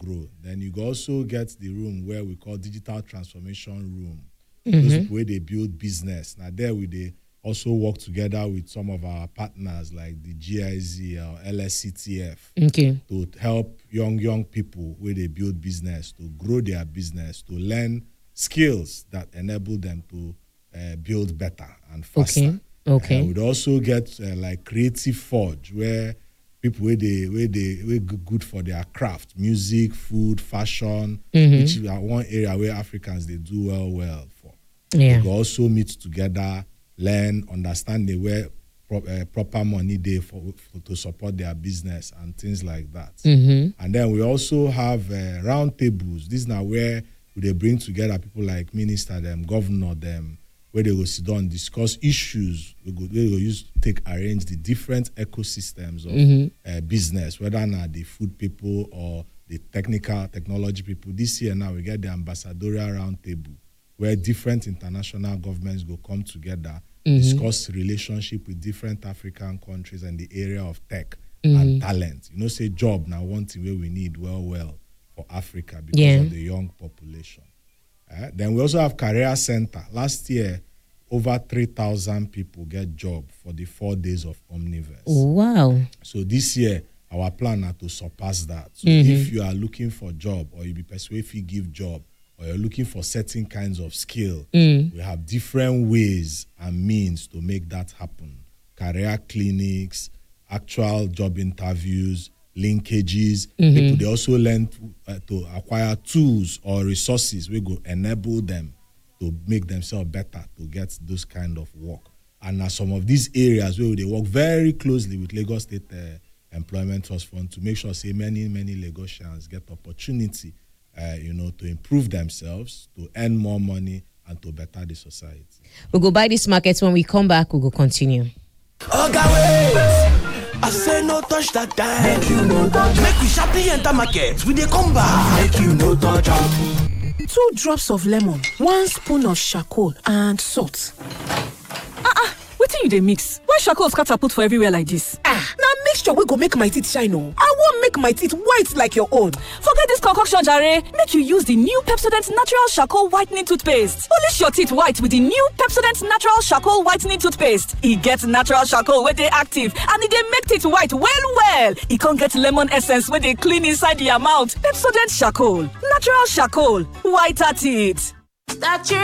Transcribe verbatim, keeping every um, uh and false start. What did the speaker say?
Abro. Then you also get the room where we call digital transformation room. Mm-hmm. Those people where they build business. Now there we they also work together with some of our partners like the G I Z or L S C T F okay. to help young young people where they build business to grow their business, to learn skills that enable them to uh, build better and faster. Okay. Okay. Uh, we'd also get uh, like Creative Forge, where people where they where they where good for their craft, music, food, fashion, mm-hmm. which is one area where Africans they do well well for. Yeah. We also meet together, learn, understand the where pro, uh, proper money they for, for to support their business and things like that. Mm-hmm. And then we also have uh, round tables. These are where they bring together people like minister them, governor them, where they will sit down and discuss issues. We go, they will use to take arrange the different ecosystems of mm-hmm. uh, business, whether not the food people or the technical technology people. This year now we get the ambassadorial roundtable, where different international governments go come together, mm-hmm. discuss relationship with different African countries and the area of tech mm-hmm. and talent. You know, say job now one thing where we need well well for Africa because yeah. of the young population. Uh, then we also have Career Center. Last year, over three thousand people get job for the four days of Omniverse. Wow. So this year, our plan is to surpass that. So mm-hmm. if you are looking for job or you be persuaded if you give job or you're looking for certain kinds of skill, mm. we have different ways and means to make that happen. Career clinics, actual job interviews, linkages. Mm-hmm. People, they also learn to, uh, to acquire tools or resources which will enable them to make themselves better to get those kind of work. And now some of these areas where they work very closely with Lagos State uh, Employment Trust Fund to make sure say many, many Lagosians get opportunity, uh, you know, to improve themselves, to earn more money, and to better the society. We'll go buy this market. When we come back, we'll go continue. Okay, I say no touch that time. Make you no touch. Make we sharply enter market. We dey come back. Make you no touch. Two drops of lemon, one spoon of charcoal, and salt. Ah ah, wetin you dey mix? Why charcoal scatter put for everywhere like this? Ah, now mixture we go make my teeth shine oh. I wan make my teeth white like your own. Forget this concoction jare. Make you use the new Pepsodent Natural Charcoal Whitening Toothpaste. Polish your teeth white with the new Pepsodent Natural Charcoal Whitening Toothpaste. E get natural charcoal where they active and e dey make teeth white well well. E con get lemon essence where they clean inside the mouth. Pepsodent Charcoal, natural charcoal, whiter teeth. That's your